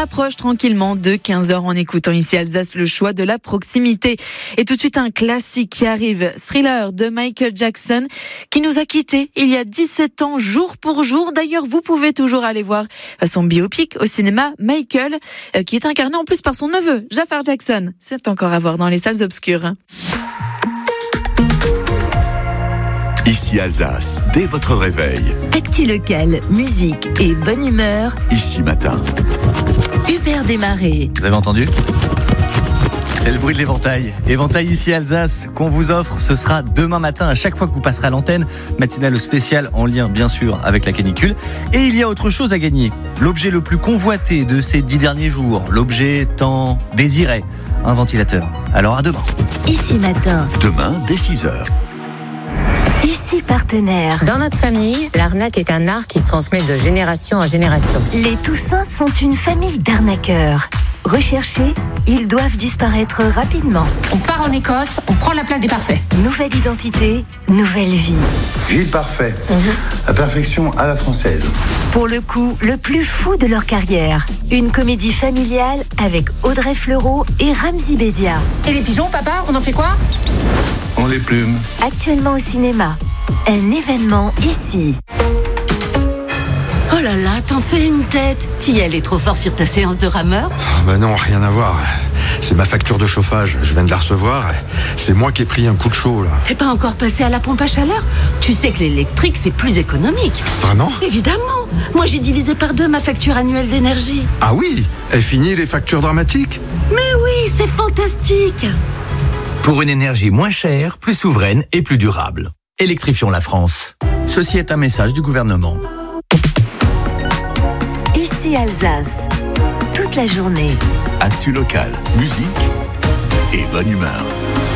approche tranquillement de 15h en écoutant ici Alsace, le choix de la proximité. Et tout de suite un classique qui arrive, Thriller de Michael Jackson, qui nous a quittés il y a 17 ans, jour pour jour. D'ailleurs, vous pouvez toujours aller voir son biopic au cinéma, Michael, qui est incarné en plus par son neveu, Jafar Jackson. C'est encore à voir dans les salles obscures. Ici Alsace, dès votre réveil. Actu local, musique et bonne humeur. Ici matin. Hubert Desmarais. Vous avez entendu ? C'est le bruit de l'éventail. Éventail ici Alsace qu'on vous offre, ce sera demain matin à chaque fois que vous passerez à l'antenne. Matinale spéciale en lien bien sûr avec la canicule. Et il y a autre chose à gagner. L'objet le plus convoité de ces 10 derniers jours. L'objet tant désiré. Un ventilateur. Alors à demain. Ici matin. Demain dès 6h. Ici partenaire. Dans notre famille, l'arnaque est un art qui se transmet de génération en génération. Les Toussins sont une famille d'arnaqueurs. Recherchés, ils doivent disparaître rapidement. On part en Écosse, on prend la place des parfaits. Nouvelle identité, nouvelle vie. Gilles Parfait, la perfection à la française. Pour le coup, le plus fou de leur carrière. Une comédie familiale avec Audrey Fleurot et Ramzy Bedia. Et les pigeons, papa, on en fait quoi? On les plume. Actuellement au cinéma. Un événement ici. Oh là là, t'en fais une tête. T'y allais trop fort sur ta séance de rameur? Bah non, rien à voir. C'est ma facture de chauffage. Je viens de la recevoir. C'est moi qui ai pris un coup de chaud, là. T'es pas encore passé à la pompe à chaleur? Tu sais que l'électrique, c'est plus économique. Vraiment? Évidemment. Moi, j'ai divisé par 2 ma facture annuelle d'énergie. Ah oui? Est fini les factures dramatiques? Mais oui, c'est fantastique. Pour une énergie moins chère, plus souveraine et plus durable. Électrifions la France. Ceci est un message du gouvernement. Ici Alsace. Toute la journée. Actu local, musique et bonne humeur.